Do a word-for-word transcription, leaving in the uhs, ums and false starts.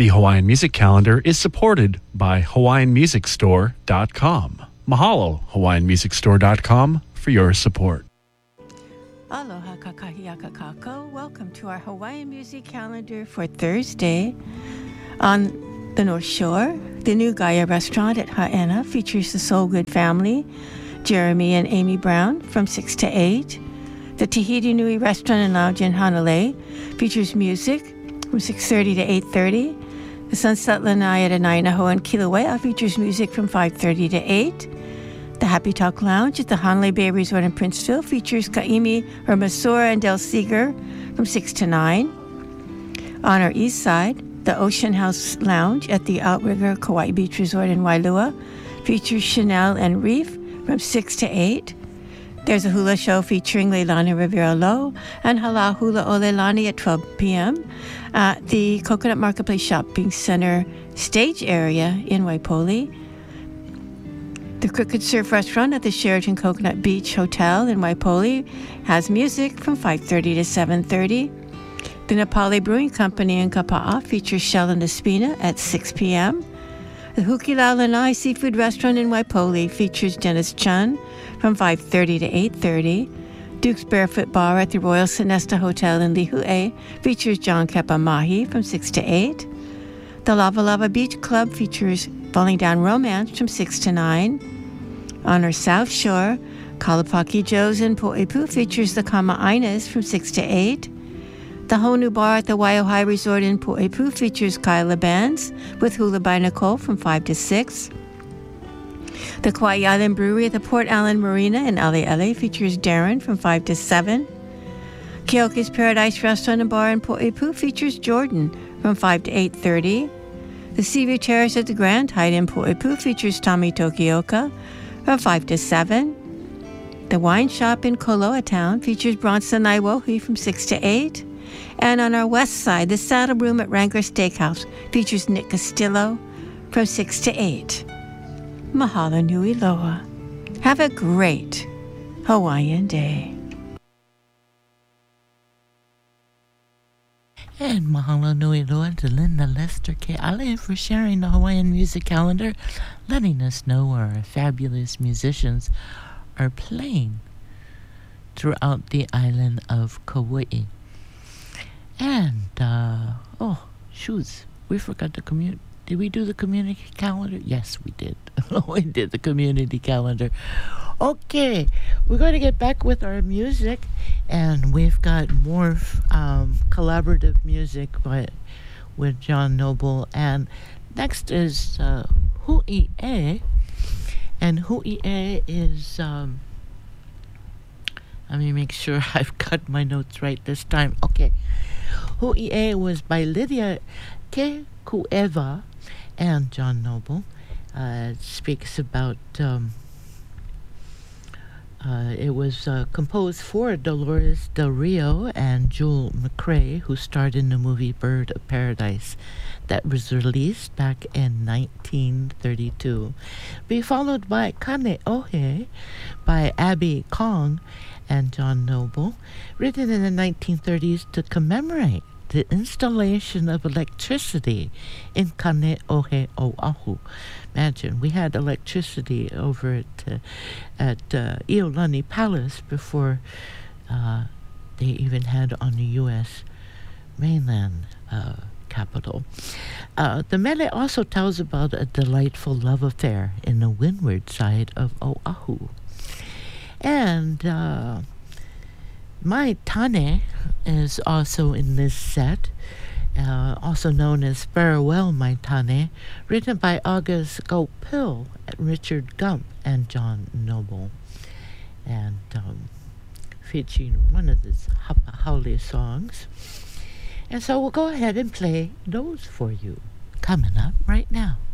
The Hawaiian Music Calendar is supported by Hawaiian Music Store dot com. Mahalo, Hawaiian Music Store dot com, for your support. Aloha kakahiaka kako. Welcome to our Hawaiian Music Calendar for Thursday. On the North Shore, the new Gaia restaurant at Ha'ena features the Soul Good family, Jeremy and Amy Brown, from six to eight. The Tahiti Nui Restaurant and Lounge in Hanalei features music from six thirty to eight thirty. The Sunset Lanai at Anainaho and Kilauea features music from five thirty to eight. The Happy Talk Lounge at the Hanalei Bay Resort in Princeville features Kaimi, Hermasura, and Del Seeger from six to nine. On our east side, the Ocean House Lounge at the Outrigger Kauai Beach Resort in Wailua features Chanel and Reef from six to eight. There's a hula show featuring Leilani Rivera Lowe and Hala Hula O Leilani at twelve p.m. at the Coconut Marketplace Shopping Center stage area in Waipoli. The Crooked Surf Restaurant at the Sheraton Coconut Beach Hotel in Waipoli has music from five thirty to seven thirty. The Nepali Brewing Company in Kapa'a features Shell and Espina at six p.m. The Hukilau Lanai Seafood Restaurant in Waipoli features Dennis Chun from five thirty to eight thirty. Duke's Barefoot Bar at the Royal Sonesta Hotel in Lihue features John Kepa Mahi from six to eight. The Lava Lava Beach Club features Falling Down Romance from six to nine. On our South Shore, Kalapaki Joe's in Po'ipu features the Kama'ainas from six to eight. The Honu Bar at the Waiohai Resort in Po'ipu features Kyla Bands with Hula by Nicole from five to six. The Kauai Island Brewery at the Port Allen Marina in Ali'ele features Darren from five to seven. Keoki's Paradise Restaurant and Bar in Po'ipu features Jordan from five to eight thirty. The Seaview Terrace at the Grand Hyatt in Po'ipu features Tommy Tokioka from five to seven. The Wine Shop in Koloa Town features Bronson Naiwohi from six to eight. And on our west side, the Saddle Room at Wrangler Steakhouse features Nick Castillo from six to eight. Mahalo nui loa. Have a great Hawaiian day. And mahalo nui loa to Linda Lester K. Ale for sharing the Hawaiian Music Calendar, letting us know where our fabulous musicians are playing throughout the island of Kauai. And, uh, oh, shoes, we forgot the community. Did we do the community calendar? Yes, we did. We did the community calendar. Okay, we're going to get back with our music, and we've got more um, collaborative music by, with John Noble. And next is uh, Hu'i'e, and Hu'i'e is... Um, let me make sure I've got my notes right this time. Okay. Hu'i'e was by Lydia Kekueva and John Noble. Uh, it speaks about... Um, uh, it was uh, composed for Dolores Del Rio and Jewel McCrae, who starred in the movie Bird of Paradise that was released back in nineteen thirty-two. Be followed by Kane Ohe by Abby Kong and John Noble, written in the nineteen thirties to commemorate the installation of electricity in Kane Ohe Oahu. Imagine, we had electricity over at, uh, at uh, Iolani Palace before uh, they even had on the U S mainland uh, capital. Uh, the mele also tells about a delightful love affair in the windward side of Oahu. And uh, Mai Tane is also in this set, uh, also known as Farewell Mai Tane, written by August Gopil, Richard Gump, and John Noble, and um, featuring one of the Hapa Haole songs. And so we'll go ahead and play those for you, coming up right now.